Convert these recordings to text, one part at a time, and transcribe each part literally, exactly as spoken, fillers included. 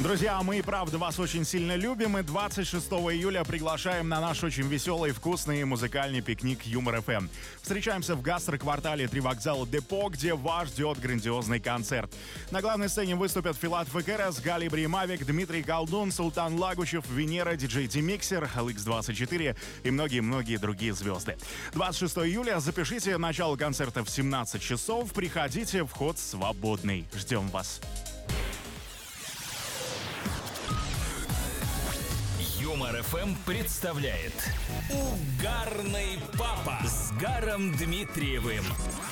Друзья, мы и правда вас очень сильно любим, и двадцать шестого июля приглашаем на наш очень веселый, вкусный музыкальный пикник Юмор эф эм. Встречаемся в гастроквартале Три вокзала Депо, где вас ждет грандиозный концерт. На главной сцене выступят Филат Фекерас, Галибри Мавик, Дмитрий Колдун, Султан Лагучев, Венера, диджей T-Mixer, эл икс двадцать четыре и многие-многие другие звезды. двадцать шестого июля, запишите начало концерта в семнадцать часов, приходите, вход свободный. Ждем вас. Юмор эф эм представляет Угарный папа с Гаром Дмитриевым.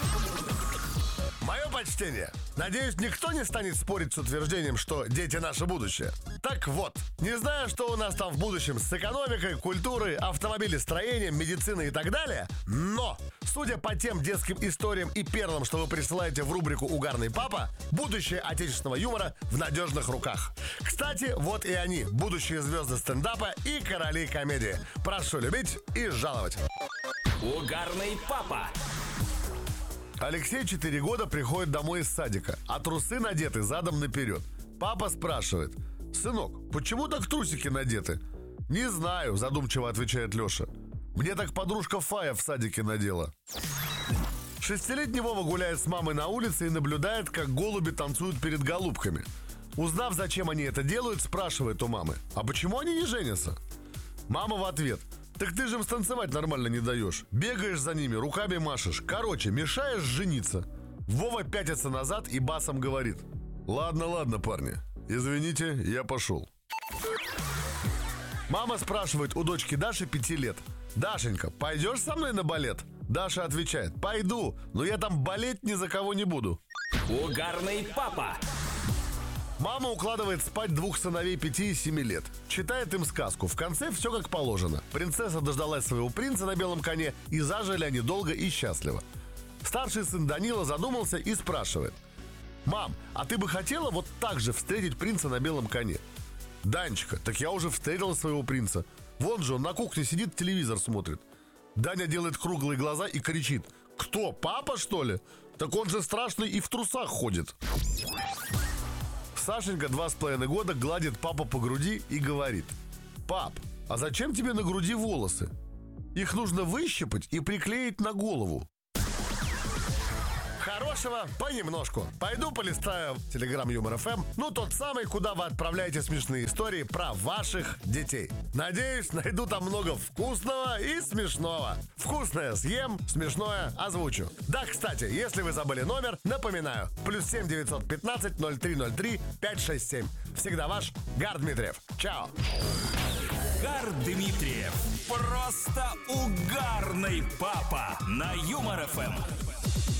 Мое почтение. Надеюсь, никто не станет спорить с утверждением, что дети — наше будущее. Так вот, не знаю, что у нас там в будущем с экономикой, культурой, автомобилестроением, медициной и так далее, но, судя по тем детским историям и перлам, что вы присылаете в рубрику «Угарный папа», будущее отечественного юмора в надежных руках. Кстати, вот и они, будущие звезды стендапа и короли комедии. Прошу любить и жаловать. Угарный папа. Алексей четыре года приходит домой из садика, а трусы надеты задом наперед. Папа спрашивает: «Сынок, почему так трусики надеты?» «Не знаю», задумчиво отвечает Леша. «Мне так подружка Фая в садике надела». Шестилетний Вова гуляет с мамой на улице и наблюдает, как голуби танцуют перед голубками. Узнав, зачем они это делают, спрашивает у мамы: «А почему они не женятся?» Мама в ответ: «Так ты же им станцевать нормально не даешь. Бегаешь за ними, руками машешь. Короче, мешаешь жениться». Вова пятится назад и басом говорит: «Ладно, ладно, парни, извините, я пошел». Мама спрашивает у дочки Даши пяти лет: «Дашенька, пойдешь со мной на балет?» Даша отвечает: «Пойду, но я там болеть ни за кого не буду». Угарный папа. Мама укладывает спать двух сыновей пяти и семи лет. Читает им сказку. В конце все как положено. Принцесса дождалась своего принца на белом коне, и зажили они долго и счастливо. Старший сын Данила задумался и спрашивает: «Мам, а ты бы хотела вот так же встретить принца на белом коне?» «Данечка, так я уже встретила своего принца. Вон же он на кухне сидит, телевизор смотрит». Даня делает круглые глаза и кричит: «Кто, папа, что ли? Так он же страшный и в трусах ходит». Сашенька два с половиной года гладит папу по груди и говорит: «Пап, а зачем тебе на груди волосы? Их нужно выщипать и приклеить на голову». Хорошего понемножку. Пойду полистаю Телеграм Юмор эф эм, ну тот самый, куда вы отправляете смешные истории про ваших детей. Надеюсь, найду там много вкусного и смешного. Вкусное съем, смешное озвучу. Да, кстати, если вы забыли номер, напоминаю: плюс семь девятьсот пятнадцать ноль три ноль три пять шесть семь. Всегда ваш Гар Дмитриев. Чао. Гар Дмитриев. Просто угарный папа на Юмор эф эм.